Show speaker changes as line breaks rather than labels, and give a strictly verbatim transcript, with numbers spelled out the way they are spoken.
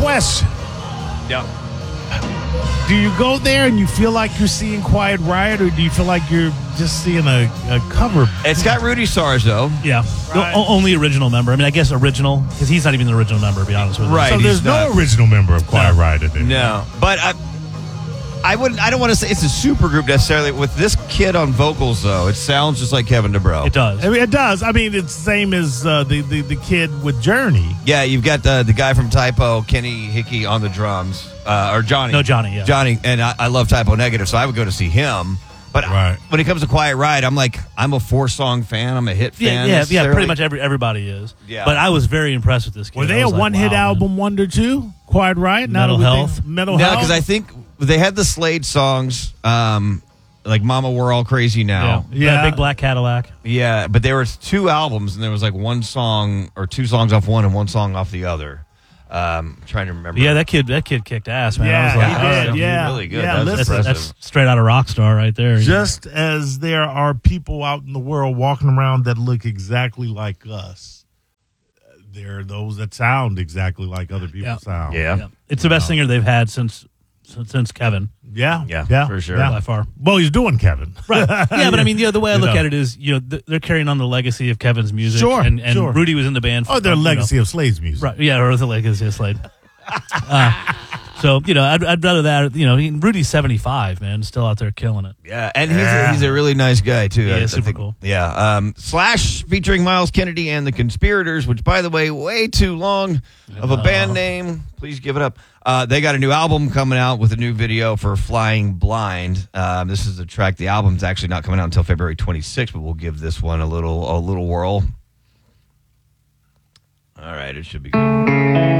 question.
Yeah.
Do you go there and you feel like you're seeing Quiet Riot, or do you feel like you're just seeing a, a cover?
It's got Rudy Sarzo, though.
Yeah.
Right.
O- only original member. I mean, I guess original, because he's not even the original member, to be honest with you.
Right.
So there's
he's
no
not.
original member of Quiet
No.
Riot in there.
No. But I, I wouldn't. I don't want to say it's a super group necessarily. With this kid on vocals, though, it sounds just like Kevin DuBrow.
It does.
I mean, it does. I mean, it's the same as uh, the, the the kid with Journey.
Yeah, you've got the the guy from Typo, Kenny Hickey, on the drums, uh, or Johnny.
No, Johnny, yeah.
Johnny, and I, I love Typo Negative, so I would go to see him. But
Right.
when it comes to Quiet Riot, I'm like, I'm a four song fan. I'm a hit fan.
Yeah, yeah, yeah.
necessarily.
Pretty much every everybody is.
Yeah.
But I was very impressed with this kid.
Were they
I
a
was like,
one hit
wow, man.
album wonder too? Quiet Riot. Now
Mental
that we think-
Health?
Mental
No,
health.
because I think they had the Slade songs, um, like Mama We're All Crazy
Yeah.
Now.
Yeah.
That big black Cadillac.
Yeah, but there was two albums, and there was like one song or two songs off one and one song off the other. Um, I'm trying to remember.
Yeah, that kid. That kid kicked ass, man.
Yeah,
I was like,
he
oh,
did,
he's
yeah.
really good.
Yeah,
That was
listen,
That's,
impressive.
that's straight out of Rockstar right there.
just as there are people out in the world walking around that look exactly like us, there are those that sound exactly like other people
Yeah.
sound.
Yeah.
Yeah. It's the best singer they've had since since, since Kevin,
Yeah.
Yeah,
Yeah.
for sure.
Yeah.
by far.
Well, he's doing Kevin.
Right. Yeah, but I mean, you know, the way I
You
look
know.
at it is, you know, th- they're carrying on the legacy of Kevin's music.
Sure,
And, and
sure.
Rudy was in the band.
Oh, their
you know.
legacy of Slade's music.
Right. Yeah, or the legacy of Slade. uh, so, you know, I'd, I'd rather that, you know, he, Rudy's seventy-five, man, still out there killing it.
Yeah, and he's,
Yeah.
A, he's a really nice guy, too.
He
I-
is
I
super
think-
cool.
Yeah. Um, Slash featuring Miles Kennedy and the Conspirators, which, by the way, way too long of a band name. Please give it up. Uh, they got a new album coming out with a new video for Flying Blind. Um, this is the track. The album's actually not coming out until February twenty-sixth, but we'll give this one a little a little whirl. All right, it should be good.